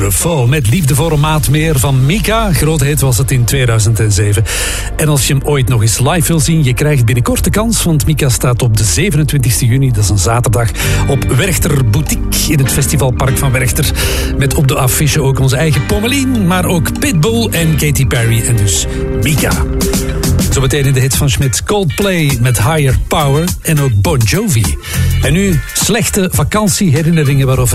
Fall met Liefde voor een maat meer van Mika. Grote hit was het in 2007. En als je hem ooit nog eens live wil zien, je krijgt binnenkort de kans, want Mika staat op de 27 juni, dat is een zaterdag, op Werchter Boutique in het festivalpark van Werchter. Met op de affiche ook onze eigen Pommelien, maar ook Pitbull en Katy Perry en dus Mika. Zometeen in de hit van Schmidt, Coldplay met Higher Power en ook Bon Jovi. En nu slechte vakantieherinneringen waarover